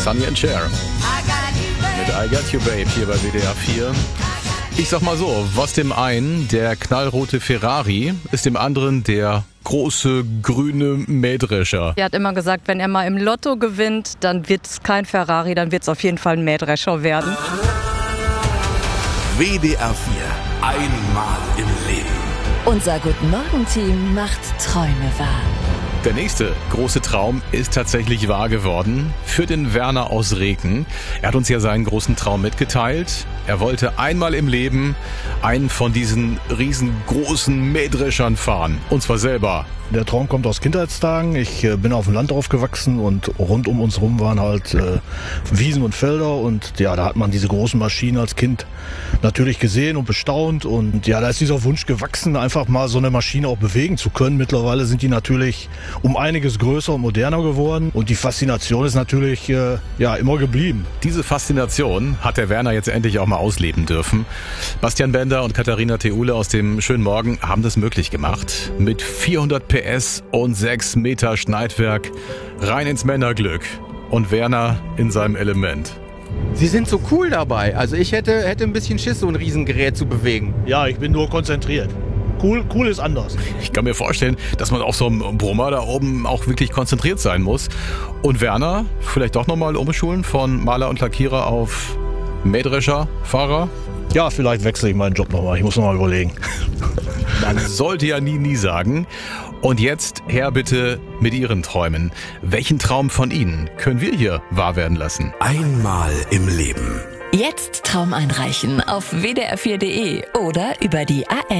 Sonny and Cher mit I Got You Babe hier bei WDR 4. Ich sag mal so, was dem einen der knallrote Ferrari ist, dem anderen der große grüne Mähdrescher. Er hat immer gesagt, wenn er mal im Lotto gewinnt, dann wird es kein Ferrari, dann wird es auf jeden Fall ein Mähdrescher werden. WDR 4, einmal im Leben. Unser Guten-Morgen-Team macht Träume wahr. Der nächste große Traum ist tatsächlich wahr geworden für den Werner aus Reken. Er hat uns ja seinen großen Traum mitgeteilt. Er wollte einmal im Leben einen von diesen riesengroßen Mähdreschern fahren. Und zwar selber. Der Traum kommt aus Kindheitstagen. Ich bin auf dem Land aufgewachsen und rund um uns rum waren halt Wiesen und Felder. Und ja, da hat man diese großen Maschinen als Kind natürlich gesehen und bestaunt. Und ja, da ist dieser Wunsch gewachsen, einfach mal so eine Maschine auch bewegen zu können. Mittlerweile sind die natürlich um einiges größer und moderner geworden. Und die Faszination ist natürlich ja immer geblieben. Diese Faszination hat der Werner jetzt endlich auch mal ausleben dürfen. Bastian Bender und Katharina Theule aus dem Schönen Morgen haben das möglich gemacht. Mit 400 PS und 6 Meter Schneidwerk rein ins Männerglück. Und Werner in seinem Element. Sie sind so cool dabei. Also ich hätte ein bisschen Schiss, so ein Riesengerät zu bewegen. Ja, ich bin nur konzentriert. Cool ist anders. Ich kann mir vorstellen, dass man auf so einem Brummer da oben auch wirklich konzentriert sein muss. Und Werner, vielleicht doch nochmal umschulen von Maler und Lackierer auf Mähdrescher-Fahrer? Ja, vielleicht wechsle ich meinen Job nochmal. Ich muss nochmal überlegen. Man sollte ja nie sagen. Und jetzt her bitte mit Ihren Träumen. Welchen Traum von Ihnen können wir hier wahr werden lassen? Einmal im Leben. Jetzt Traum einreichen auf wdr4.de oder über die ARD